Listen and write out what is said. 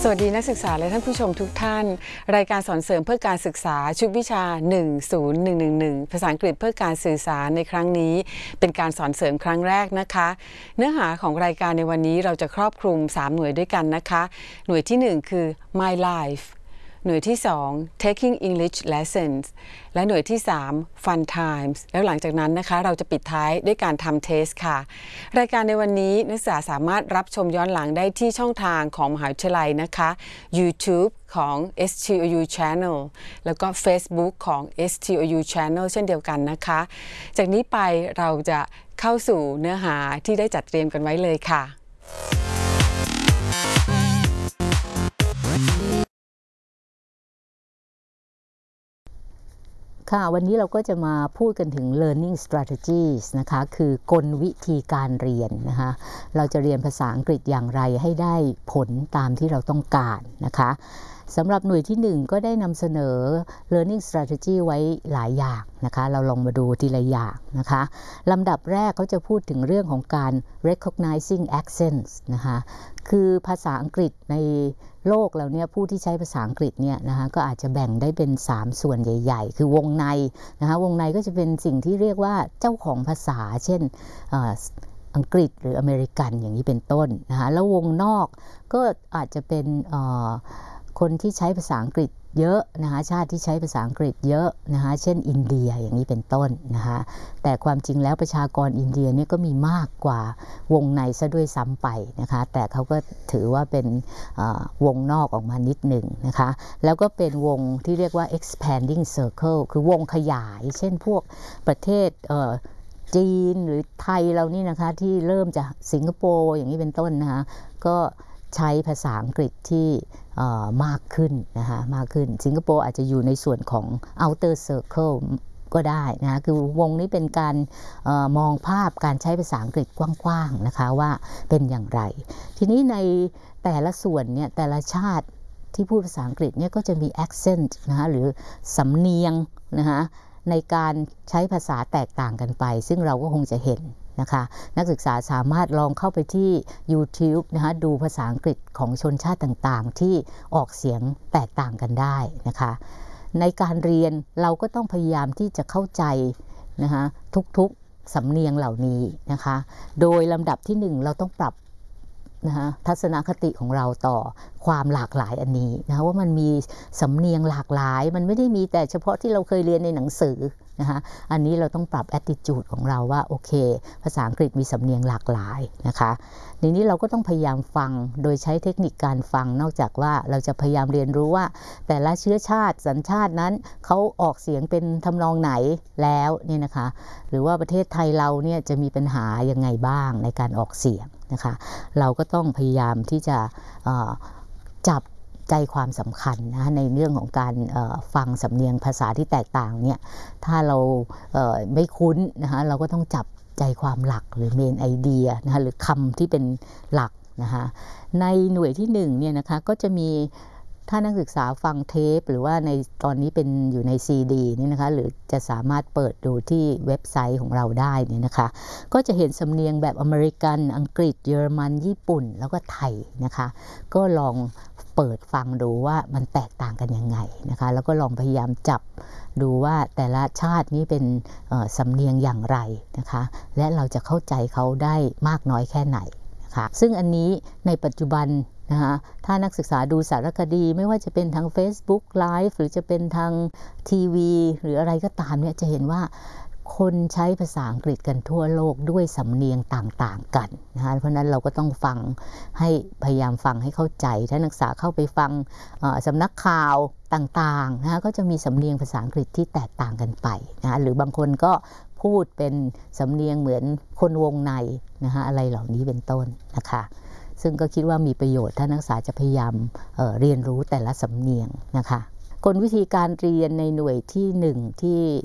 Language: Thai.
สวัสดีนักศึกษาและท่านผู้ชมทุกท่านรายการสอนเสริมเพื่อการศึกษาชุดวิชา 10111 ภาษาอังกฤษเพื่อการสื่อสารในครั้งนี้เป็นการสอนเสริมครั้งแรกนะคะเนื้อหาของรายการในวันนี้เราจะครอบคลุม3หน่วยด้วยกันนะคะหน่วยที่1คือ My Life หน่วยที่2 Taking English Lessons และหน่วยที่3 Fun Times แล้วหลังจากนั้นนะคะเราจะปิดท้ายด้วยการทำเทสค่ะรายการในวันนี้นักศึกษาสามารถรับชมย้อนหลังได้ที่ช่องทางของมหาวิทยาลัยนะคะ YouTube ของ STOU Channel แล้วก็ Facebook ของ STOU Channel เช่นเดียวกันนะคะจากนี้ไปเราจะเข้าสู่เนื้อหาที่ได้จัดเตรียมกันไว้เลยค่ะค่ะวันนี้เราก็จะมาพูดกันถึง learning strategies นะคะคือกลวิธีการเรียนนะคะเราจะเรียนภาษาอังกฤษอย่างไรให้ได้ผลตามที่เราต้องการนะคะสำหรับหน่วยที่1ก็ได้นำเสนอ learning strategy ไว้หลายอย่างนะคะเราลองมาดูทีละอย่างนะคะลำดับแรกเขาจะพูดถึงเรื่องของการ recognizing accents นะคะคือภาษาอังกฤษในโลกเราเนี่ยผู้ที่ใช้ภาษาอังกฤษเนี่ยนะคะก็อาจจะแบ่งได้เป็น3ส่วนใหญ่ๆคือวงในนะคะวงในก็จะเป็นสิ่งที่เรียกว่าเจ้าของภาษาเช่นอังกฤษหรืออเมริกันอย่างนี้เป็นต้นนะคะแล้ววงนอกก็อาจจะเป็นคนที่ใช้ภาษาอังกฤษเยอะนะคะชาติที่ใช้ภาษาอังกฤษเยอะนะคะเช่นอินเดียอย่างนี้เป็นต้นนะคะแต่ความจริงแล้วประชากรอินเดียเนี่ยก็มีมากกว่าวงในซะด้วยซ้ำไปนะคะแต่เขาก็ถือว่าเป็นวงนอกออกมานิดหนึ่งนะคะแล้วก็เป็นวงที่เรียกว่า expanding circle คือวงขยายเช่นพวกประเทศจีนหรือไทยเรานี่นะคะที่เริ่มจากสิงคโปร์อย่างนี้เป็นต้นนะคะก็ใช้ภาษาอังกฤษที่มากขึ้นนะคะมากขึ้นสิงคโปร์อาจจะอยู่ในส่วนของ outer circle ก็ได้นะคะคือวงนี้เป็นการมองภาพการใช้ภาษาอังกฤษกว้างๆนะคะว่าเป็นอย่างไรทีนี้ในแต่ละส่วนเนี่ยแต่ละชาติที่พูดภาษาอังกฤษเนี่ยก็จะมี accent นะคะหรือสำเนียงนะคะในการใช้ภาษาแตกต่างกันไปซึ่งเราก็คงจะเห็นนะคะนักศึกษาสามารถลองเข้าไปที่ YouTube นะคะดูภาษาอังกฤษของชนชาติต่างๆที่ออกเสียงแตกต่างกันได้นะคะในการเรียนเราก็ต้องพยายามที่จะเข้าใจนะคะทุกๆสำเนียงเหล่านี้นะคะโดยลำดับที่1เราต้องปรับนะคะทัศนคติของเราต่อความหลากหลายอันนี้นะคะว่ามันมีสำเนียงหลากหลายมันไม่ได้มีแต่เฉพาะที่เราเคยเรียนในหนังสือนะคะอันนี้เราต้องปรับ attitude ของเราว่าโอเคภาษาอังกฤษมีสำเนียงหลากหลายนะคะในนี้เราก็ต้องพยายามฟังโดยใช้เทคนิคการฟังนอกจากว่าเราจะพยายามเรียนรู้ว่าแต่ละเชื้อชาติสัญชาตินั้นเขาออกเสียงเป็นทำนองไหนแล้วเนี่ยนะคะหรือว่าประเทศไทยเราเนี่ยจะมีปัญหายังไงบ้างในการออกเสียงนะคะเราก็ต้องพยายามที่จะจับใจความสำคัญนะในเรื่องของการฟังสำเนียงภาษาที่แตกต่างเนี่ยถ้าเราไม่คุ้นนะคะเราก็ต้องจับใจความหลักหรือเมนไอเดียนะคะหรือคำที่เป็นหลักนะคะในหน่วยที่1เนี่ยนะคะก็จะมีถ้านักศึกษาฟังเทปหรือว่าในตอนนี้เป็นอยู่ใน CD นี่นะคะหรือจะสามารถเปิดดูที่เว็บไซต์ของเราได้เนี่ยนะคะก็จะเห็นสำเนียงแบบอเมริกันอังกฤษเยอรมันญี่ปุ่นแล้วก็ไทยนะคะก็ลองเปิดฟังดูว่ามันแตกต่างกันยังไงนะคะแล้วก็ลองพยายามจับดูว่าแต่ละชาตินี้เป็นสำเนียงอย่างไรนะคะและเราจะเข้าใจเขาได้มากน้อยแค่ไหนนะคะซึ่งอันนี้ในปัจจุบันนะคะถ้านักศึกษาดูสารคดีไม่ว่าจะเป็นทาง Facebook Live หรือจะเป็นทางทีวีหรืออะไรก็ตามเนี่ยจะเห็นว่าคนใช้ภาษาอังกฤษกันทั่วโลกด้วยสำเนียงต่างๆกันนะคะเพราะนั้นเราก็ต้องฟังให้พยายามฟังให้เข้าใจถ้านักศึกษาเข้าไปฟังสำนักข่าวต่างๆนะคะก็จะมีสำเนียงภาษาอังกฤษที่แตกต่างกันไปนะคะหรือบางคนก็พูดเป็นสำเนียงเหมือนคนวงในนะคะอะไรเหล่านี้เป็นต้นนะคะซึ่งก็คิดว่ามีประโยชน์ถ้านักศึกษาจะพยายามเรียนรู้แต่ละสำเนียงนะคะกลวิธีการเรียนในหน่วยที่1ที่